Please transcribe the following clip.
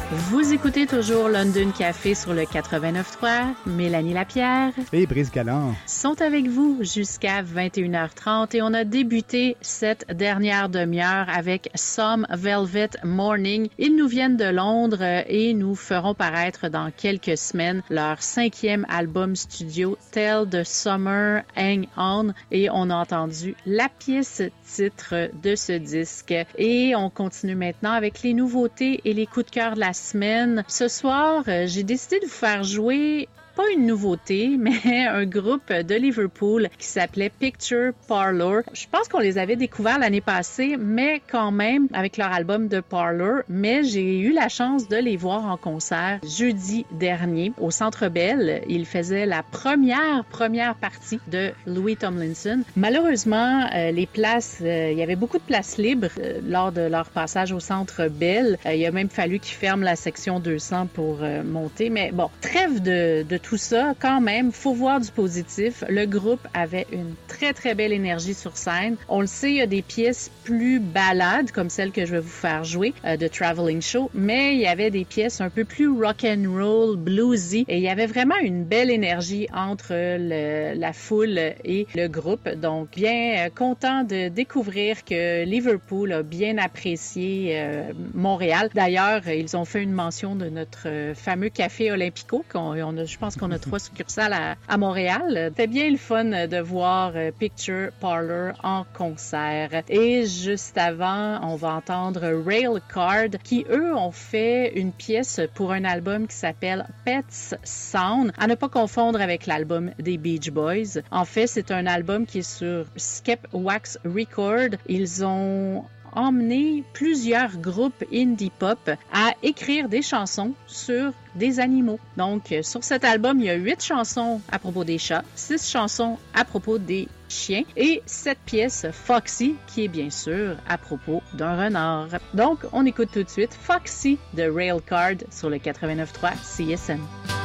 Vous écoutez toujours London Café sur le 89.3. Mélanie Lapierre et Brice Galland sont avec vous jusqu'à 21h30 et on a débuté cette dernière demi-heure avec Some Velvet Morning. Ils nous viennent de Londres et nous feront paraître dans quelques semaines leur 5e album studio Tell the Summer Hang On et on a entendu la pièce titre de ce disque. Et on continue maintenant avec les nouveautés et les coups de cœur de la semaine. Ce soir, j'ai décidé de vous faire jouer pas une nouveauté, mais un groupe de Liverpool qui s'appelait Picture Parlour. Je pense qu'on les avait découverts l'année passée, mais quand même avec leur album de Parlour. Mais j'ai eu la chance de les voir en concert jeudi dernier au Centre Bell. Ils faisaient la première partie de Louis Tomlinson. Malheureusement, les places, il y avait beaucoup de places libres lors de leur passage au Centre Bell. Il a même fallu qu'ils ferment la section 200 pour monter. Mais bon, trêve de tout ça, quand même, faut voir du positif. Le groupe avait une très, très belle énergie sur scène. On le sait, il y a des pièces plus ballades, comme celle que je vais vous faire jouer, de Traveling Show, mais il y avait des pièces un peu plus rock and roll, bluesy, et il y avait vraiment une belle énergie entre la foule et le groupe. Donc, bien content de découvrir que Liverpool a bien apprécié Montréal. D'ailleurs, ils ont fait une mention de notre fameux café Olympico, je pense qu'on a 3 succursales à Montréal. C'était bien le fun de voir Picture Parlour en concert. Et juste avant, on va entendre Railcard qui, eux, ont fait une pièce pour un album qui s'appelle Pets Sound, à ne pas confondre avec l'album des Beach Boys. En fait, c'est un album qui est sur Skep Wax Record. Ils ont emmené plusieurs groupes indie pop à écrire des chansons sur des animaux. Donc, sur cet album, il y a 8 chansons à propos des chats, 6 chansons à propos des chiens et 7 pièces Foxy, qui est bien sûr à propos d'un renard. Donc, on écoute tout de suite Foxy de Railcard sur le 89.3 CSM.